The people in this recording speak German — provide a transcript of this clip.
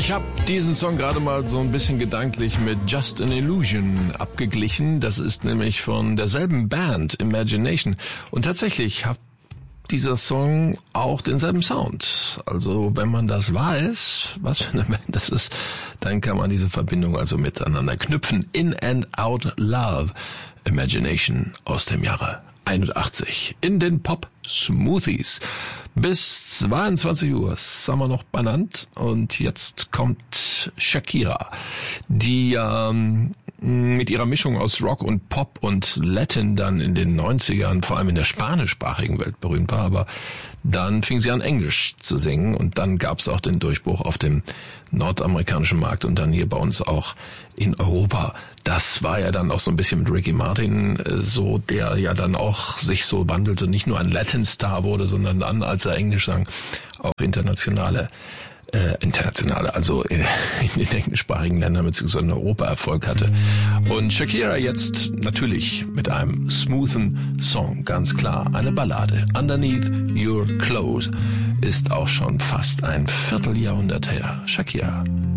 Ich habe diesen Song gerade mal so ein bisschen gedanklich mit Just an Illusion abgeglichen. Das ist nämlich von derselben Band, Imagination. Und tatsächlich hat dieser Song auch denselben Sound. Also wenn man das weiß, was für eine Band das ist, dann kann man diese Verbindung also miteinander knüpfen. In and Out Love, Imagination aus dem Jahre 81 in den Pop Smoothies. Bis 22 Uhr sind wir noch benannt und jetzt kommt Shakira, die mit ihrer Mischung aus Rock und Pop und Latin dann in den 90ern vor allem in der spanischsprachigen Welt berühmt war, aber dann fing sie an Englisch zu singen und dann gab es auch den Durchbruch auf dem nordamerikanischen Markt und dann hier bei uns auch in Europa. Das war ja dann auch so ein bisschen mit Ricky Martin so, der ja dann auch sich so wandelte, nicht nur ein Latin-Star wurde, sondern dann, als er Englisch sang, auch internationale, also in den englischsprachigen Ländern bzw. in Europa Erfolg hatte. Und Shakira jetzt natürlich mit einem smoothen Song, ganz klar, eine Ballade. Underneath Your Clothes ist auch schon fast ein Vierteljahrhundert her. Shakira.